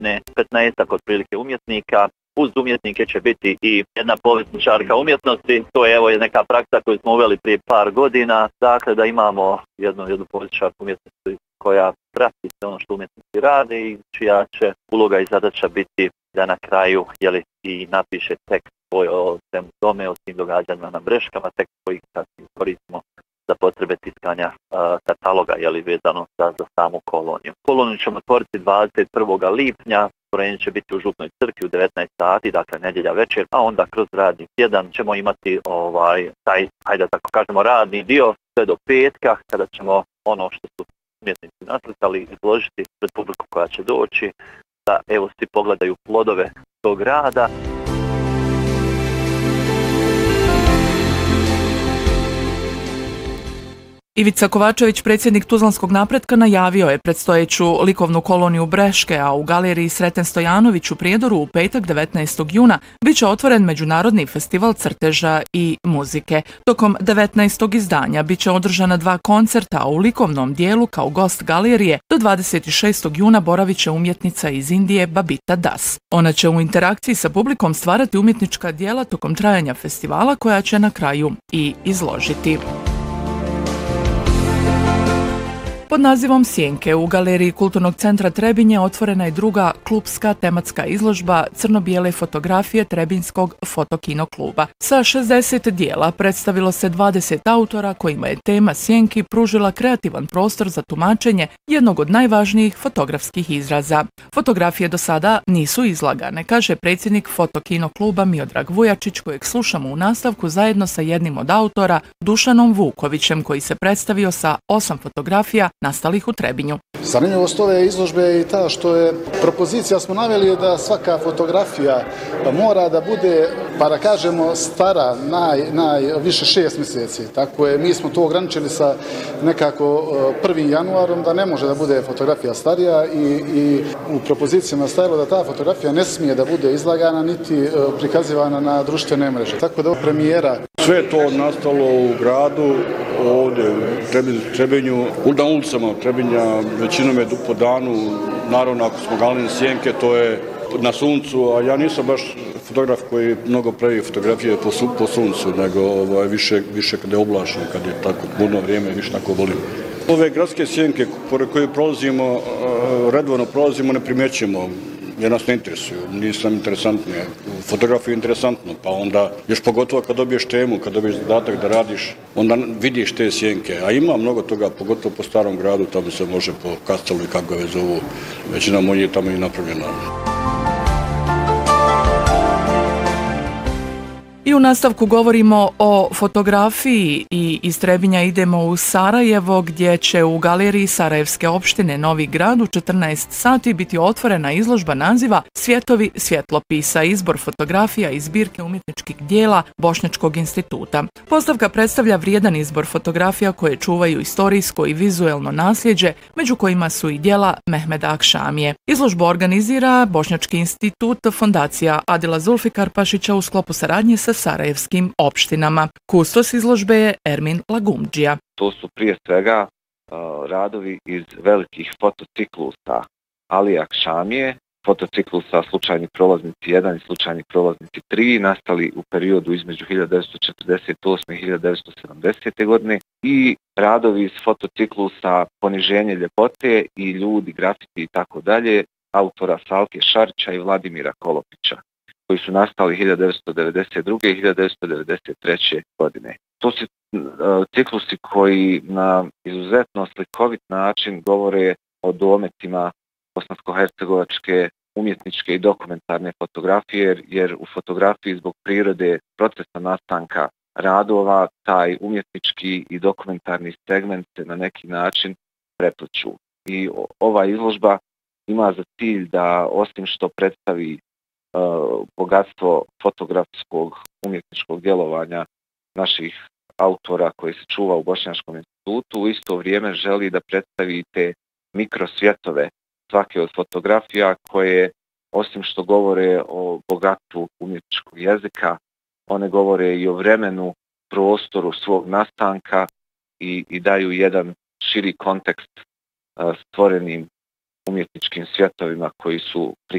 15 otprilike umjetnika. Uz umjetnike će biti i jedna povjesničarka umjetnosti, to je evo neka praksa koju smo uveli prije par godina, dakle da imamo jednu povjesničarku umjetnosti koja prati sve ono što umjetnici rade i čija će uloga i zadaća biti da na kraju i napiše tekst o svemu tome, o tim događanjima na Breškama, tekst koji koristimo za potrebe tiskanja kataloga vezano za samu koloniju. Koloniju ćemo otvoriti 21. lipnja, otvorenje će biti u Župnoj crkvi u 19 sati, dakle nedjelja večer, a onda kroz radni tjedan ćemo imati taj, hajde tako kažemo, radni dio sve do petka, kada ćemo ono što su umjetnici naslikali izložiti pred publiku koja će doći, da evo svi pogledaju plodove tog rada. Ivica Kovačević, predsjednik Tuzlanskog napretka, najavio je predstojeću likovnu koloniju Breške, a u galeriji Sreten Stojanović u Prijedoru u petak 19. juna bit će otvoren Međunarodni festival crteža i muzike. Tokom 19. izdanja bit će održana 2 koncerta, a u likovnom dijelu kao gost galerije do 26. juna boravit će umjetnica iz Indije Babita Das. Ona će u interakciji sa publikom stvarati umjetnička djela tokom trajanja festivala koja će na kraju i izložiti. Pod nazivom Sjenke u galeriji Kulturnog centra Trebinje otvorena je druga klubska tematska izložba crno-bijele fotografije Trebinjskog fotokino kluba. Sa 60 dijela predstavilo se 20 autora kojima je tema Sjenki pružila kreativan prostor za tumačenje jednog od najvažnijih fotografskih izraza. Fotografije do sada nisu izlagane, kaže predsjednik fotokino kluba Miodrag Vujačić, kojeg slušamo u nastavku zajedno sa jednim od autora, Dušanom Vukovićem, koji se predstavio sa 8 fotografija nastalih u Trebinju. Zanimljivost ove izložbe je i ta što je propozicija smo naveli da svaka fotografija mora da bude, pa da kažemo, stara najviše 6 mjeseci. Tako je, mi smo to ograničili sa nekako 1. januarom da ne može da bude fotografija starija i u propozicijama stajalo da ta fotografija ne smije da bude izlagana niti prikazivana na društvene mreže. Tako da je premijera. Sve je to nastalo u gradu, ovdje u Trebinju, na ulicama Trebinja, većinom je po danu, naravno ako smo galerija Sjenke, to je na suncu, a ja nisam baš fotograf koji mnogo pravi fotografije po suncu, nego više kada je oblačno, kad je tako puno vrijeme, više tako volim. Ove gradske sjenke pored koje prolazimo, redovno prolazimo, ne primjećujemo, jer nas ne interesuju, nisu nam interesantne. Fotografija je interesantno, pa onda još pogotovo kad dobiješ temu, kad dobiješ zadatak da radiš, onda vidiš te sjenke. A ima mnogo toga, pogotovo po starom gradu, tamo se može po Kastalu i kako ga zovu, većina mojih je tamo i napravljena. I u nastavku govorimo o fotografiji i iz Trebinja idemo u Sarajevo, gdje će u galeriji Sarajevske opštine Novi Grad u 14 sati biti otvorena izložba naziva Svjetovi svjetlopisa, izbor fotografija iz zbirke umjetničkih dijela Bošnjačkog instituta. Postavka predstavlja vrijedan izbor fotografija koje čuvaju istorijsko i vizuelno nasljeđe, među kojima su i dijela Mehmeda Akšamije. Izložbu organizira Bošnjački institut, fondacija Adila Zulfikarpašića u sklopu saradnje sa sarajevskim opštinama. Kustos izložbe je Ermin Lagumdžija. To su prije svega radovi iz velikih fotociklusa Alija Akšamije, fotociklusa Slučajni prolaznici 1 i Slučajni prolaznici 3, nastali u periodu između 1948. i 1970. godine, i radovi iz fotociklusa Poniženje ljepote i Ljudi, grafiti i tako dalje, autora Salke Šarića i Vladimira Kolopića, koji su nastali 1992. i 1993. godine. To su ciklusi koji na izuzetno slikovit način govore o dometima bosansko-hercegovačke umjetničke i dokumentarne fotografije, jer u fotografiji zbog prirode procesa nastanka radova taj umjetnički i dokumentarni segment se na neki način prepliču. I ova izložba ima za cilj da, osim što predstavi bogatstvo fotografskog umjetničkog djelovanja naših autora koji se čuva u Bošnjačkom institutu, u isto vrijeme želi da predstavi te mikrosvjetove svake od fotografija koje, osim što govore o bogatstvu umjetničkog jezika, one govore i o vremenu, prostoru svog nastanka i daju jedan širi kontekst stvorenim umjetničkim svjetovima koji su